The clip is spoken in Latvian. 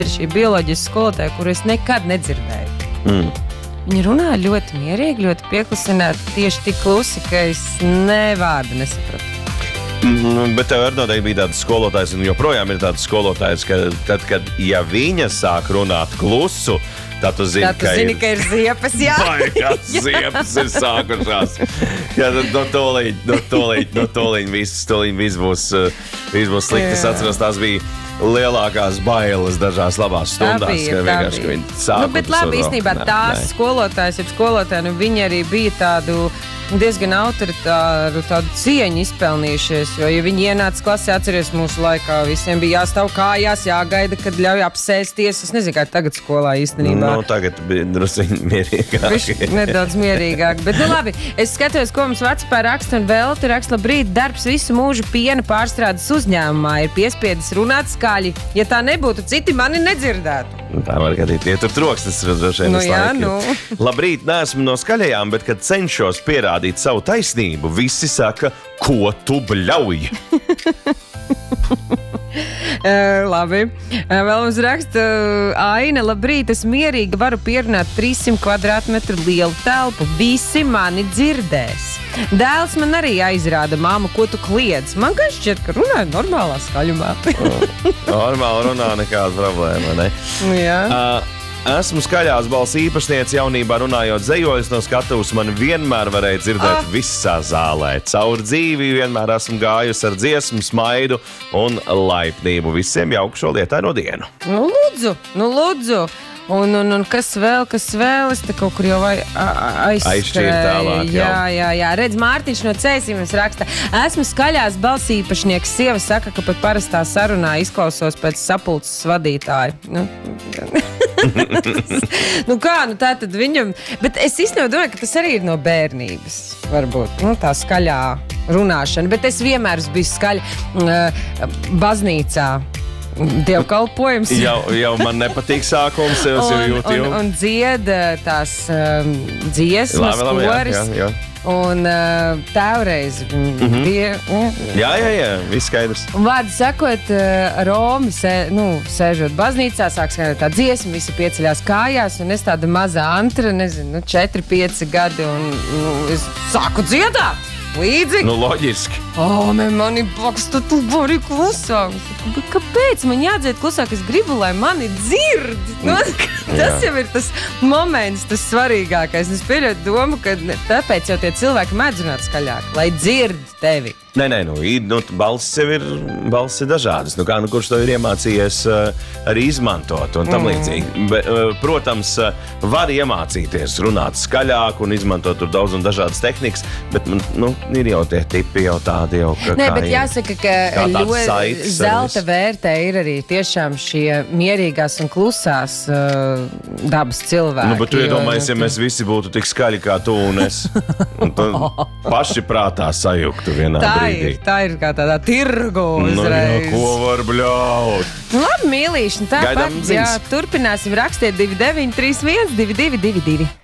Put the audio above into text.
ir šī bioloģijas skolotāja, kuru es nekad nedzirdēju. Viņa runā ļoti mierīgi, ļoti pieklusināti, tieši tik klusi, ka es nevārdu nesapratu. Bet tev arī noteikti bija tāds skolotājs, un joprojām ir tāds skolotājs, ka tad, kad viņa sāk runāt klusu, tad tu zini, ka ir ziepes, jā. Baigās ziepes ir sākušās. Jā, no toliņ viss būs slikti. Es atceros, tās bija lielākās bailes dažās labās stundās, ka vienkārši viņi sāku. Bet labi, īstenībā tās skolotāji, viņi arī bija tādu diezgan autoritāru tādu cieņu izpelnījušies, jo, ja viņi ienāca klasē, atceries mūsu laikā, visiem bija jāstāv kājās, jāgaida, kad ļauj apsēsties. Es nezinu, kā tagad skolā īstenībā. Tagad bija drusciņ mierīgāk. Nedaudz mierīgāk, bet labi. Es skatos, ko mums Vecapā raksta un Velti raksta, labrīt, darbs visu mūžu piena pārstrādes uzņēmumā ir piespiedis runāt skaļi. Ja tā nebūtu, citi mani nedzirdētu. Tā var gadīt, ja tur troksnis droši vien. Labrīt, neesmu no skaļajām, bet kad cenšos pierādīt savu taisnību, visi saka, ko tu bļauj? Labi. Vēl mums raksta Aina, labrīt, es mierīgi varu pierunāt 300 kvadrātmetru lielu telpu. Visi mani dzirdēs. Dēls man arī aizrāda, māma, ko tu kliedz. Man kā šķiet, ka runāja normālā skaļumā. Normāli runā, nekāda problēma, ne? Jā. Esmu skaļās balss īpašniece, jaunībā runājot dzejojus no skatuves, man vienmēr varēja dzirdēt visā zālē. Caur dzīvi vienmēr esmu gājusi ar dziesmu, smaidu un laipnību. Visiem jauku šo lietaino dienu. Nu lūdzu. Un kas vēl? Es te kaut kur jau aizšķīru tālāk. Jā. Redz, Mārtiņš no Cēsīmes raksta. Esmu skaļās balss īpašnieks. Sieva saka, ka pat parastā sarunā izklausos pēc sapulces vadītāja. Tā tad viņam... Bet es īstenībā domāju, ka tas arī ir no bērnības. Varbūt, tā skaļā runāšana. Bet es vienmēr biju skaļa baznīcā. Dievkalpojums. Jau man nepatīk sākums, es jau jūtu. Un dzied tās dziesmas, koris. Jā. Un tēvreiz bija... Jā, viss skaidrs. Un vārdu sakot, Romi, sēžot baznīcā, sāk skaidrot tā dziesma, visi pieceļās kājās, un es tāda mazā antra, 4-5 gadi, un es sāku dziedāt. Līdzīgi. Loģiski. Mani baksta, tu vari klusāk. Kāpēc man jādzied klusāk? Es gribu, lai mani dzird. Tas jau ir tas moments, tas svarīgākais. Es pieļauju domu, ka tāpēc jau tie cilvēki mēdz runāt skaļāk, lai dzird tevi. Nē, balss ir dažādas. Kurš to ir iemācījies arī izmantot un tam līdzīgi. Protams, var iemācīties runāt skaļāk un izmantot tur daudz un dažādas tehnikas, bet ir jau tie tipi jau tādi jau, ka bet jāsaka, ka ļoti zelta vērtē ir arī tiešām šie mierīgās un klusās dabas cilvēki. Bet tu iedomājies, ja mēs visi būtu tik skaļi kā tu un es. Un paši prātā sajuktu vienā brīdī. Tā ir kā tādā tirgu uzreiz. Ko var bļaut? Labi, mīlīšana, tāpat. Turpināsim rakstiet 2931 2222.